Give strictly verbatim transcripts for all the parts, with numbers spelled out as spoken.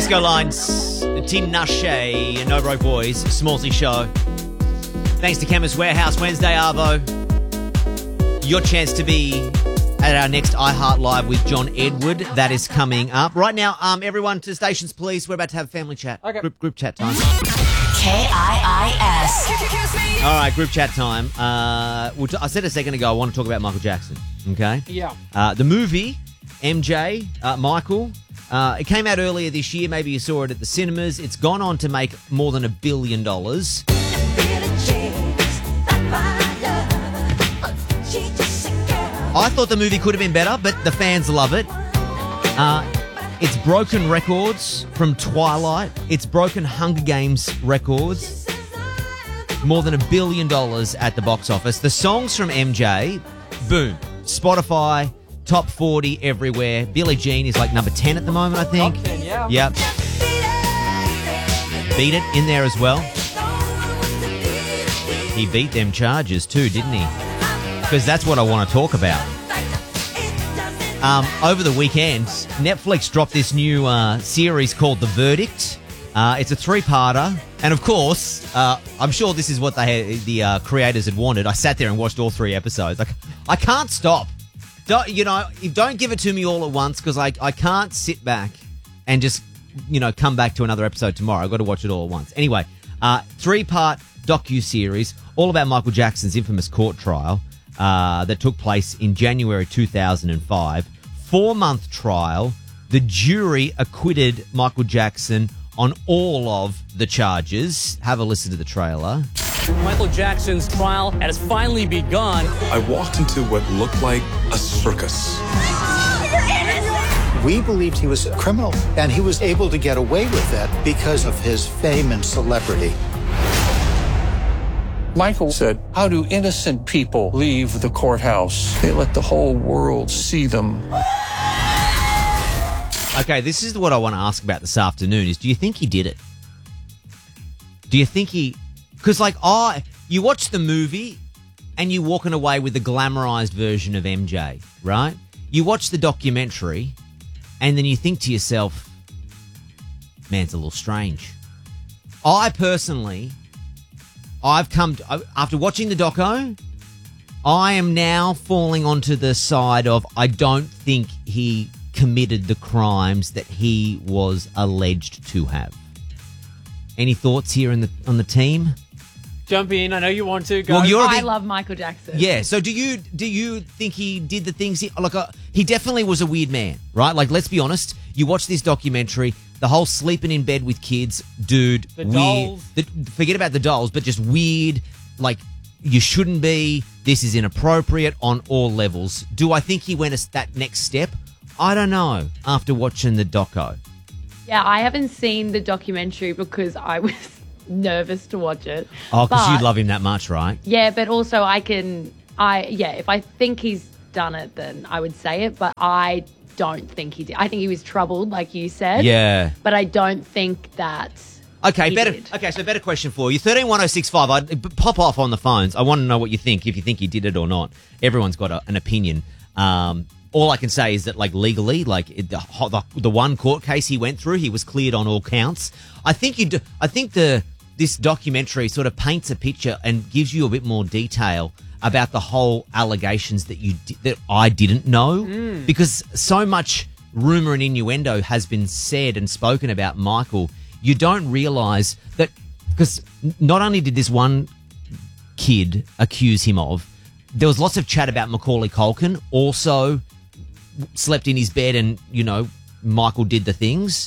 Disco Lines, Tinashe, No Broke Boys, Smallsy Show. Thanks to Chemist Warehouse, Wednesday, Arvo. Your chance to be at our next iHeart Live with John Edward. That is coming up. Right now, um, everyone to stations, please. We're about to have family chat. Okay. Group, group chat time. K I I S. All right, group chat time. Uh, we'll t- I said a second ago I want to talk about Michael Jackson, okay? Yeah. Uh, the movie, M J, uh, Michael, uh, it came out earlier this year. Maybe you saw it at the cinemas. It's gone on to make more than a billion dollars. I thought the movie could have been better, but the fans love it. Uh, it's broken records from Twilight. It's broken Hunger Games records. More than a billion dollars at the box office. The songs from M J, boom. Spotify, top forty everywhere. Billie Jean is like number ten at the moment, I think. Top ten, yeah. Yep. Beat It in there as well. He beat them Chargers too, didn't he? Because that's what I want to talk about. Um, over the weekend, Netflix dropped this new uh, series called The Verdict. Uh, it's a three-parter. And, of course, uh, I'm sure this is what they had, the uh, creators had wanted. I sat there and watched all three episodes. Like, I can't stop. Don't, you know, don't give it to me all at once because I, I can't sit back and just, you know, come back to another episode tomorrow. I've got to watch it all at once. Anyway, uh, three-part docu-series all about Michael Jackson's infamous court trial. Uh, that took place in January two thousand five. Four-month trial. The jury acquitted Michael Jackson on all of the charges. Have a listen to the trailer. Michael Jackson's trial has finally begun. I walked into what looked like a circus. We believed he was a criminal, and he was able to get away with that because of his fame and celebrity. Michael said, how do innocent people leave the courthouse? They let the whole world see them. Okay, this is what I want to ask about this afternoon is, do you think he did it? Do you think he... Because, like, I... You watch the movie and you're walking away with the glamorized version of M J, right? You watch the documentary and then you think to yourself, man, it's a little strange. I personally... I've come to, after watching the doco, I am now falling onto the side of I don't think he committed the crimes that he was alleged to have. Any thoughts here in the on the team? Jump in. I know you want to. Go. Well, you're I the, love Michael Jackson. Yeah. So do you do you think he did the things he like? Uh, he definitely was a weird man, right? Like, let's be honest. You watch this documentary. The whole sleeping in bed with kids, dude, The weird. dolls. The, forget about the dolls, but just weird, like, you shouldn't be. This is inappropriate on all levels. Do I think he went a, that next step? I don't know after watching the doco. Yeah, I haven't seen the documentary because I was nervous to watch it. Oh, because you But- love him that much, right? Yeah, but also I can, I yeah, if I think he's done it, then I would say it, but I don't think he did. I think he was troubled, like you said. Yeah. But I don't think that... Okay, He better. did. Okay, so better question for you. thirteen one oh six five. I pop off on the phones. I want to know what you think. If you think he did it or not. Everyone's got a, an opinion. Um, all I can say is that, like, legally, like it- the, the the one court case he went through, he was cleared on all counts. I think you. Do, I think the this documentary sort of paints a picture and gives you a bit more detail about the whole allegations that you di- that I didn't know, because so much rumor and innuendo has been said and spoken about Michael. You don't realise that, because not only did this one kid accuse him of, there was lots of chat about Macaulay Culkin also slept in his bed and, you know, Michael did the things.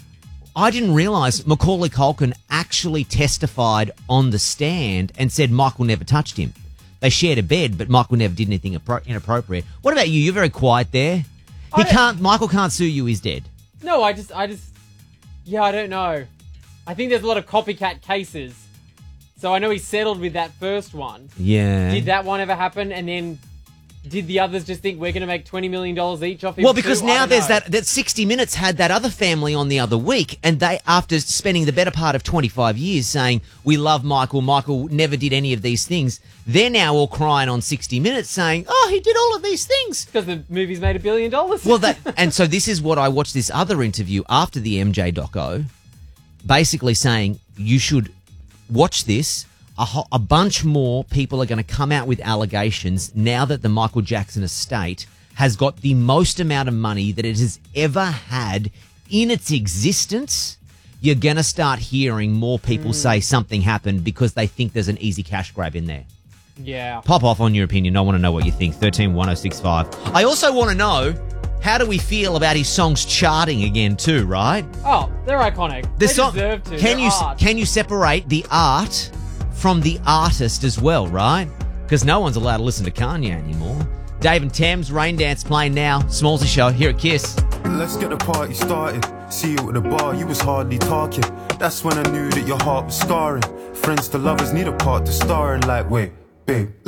I didn't realise Macaulay Culkin actually testified on the stand and said Michael never touched him. They shared a bed, but Michael never did anything appro- inappropriate. What about you? You're very quiet there. He I- can't. Michael can't sue you. He's dead. No, I just, I just, yeah, I don't know. I think there's a lot of copycat cases. So I know he settled with that first one. Yeah. Did that one ever happen? And then did the others just think we're going to make twenty million dollars each off him? Well, because too? I now don't there's know. that, that sixty minutes had that other family on the other week, and they, after spending the better part of twenty-five years saying, we love Michael, Michael never did any of these things, they're now all crying on sixty minutes saying, oh, he did all of these things. Because the movie's made a billion dollars. Well, that, and so this is what I watched this other interview after the M J doco, basically saying, you should watch this. A, ho- a bunch more people are going to come out with allegations now that the Michael Jackson estate has got the most amount of money that it has ever had in its existence. You're going to start hearing more people mm. say something happened because they think there's an easy cash grab in there. Yeah. Pop off on your opinion. I want to know what you think. thirteen one oh six five. I also want to know, how do we feel about his songs charting again too, right? Oh, they're iconic. The they song, deserve to. Can They're you art. can you separate the art from the artist as well, right? Because no one's allowed to listen to Kanye anymore. Dave and Thames, Rain Dance playing now. Smallsy Show here at Kiss. Let's get the party started. See you at the bar, you was hardly talking. That's when I knew that your heart was scarring. Friends to lovers need a part to star in. Like, wait, babe.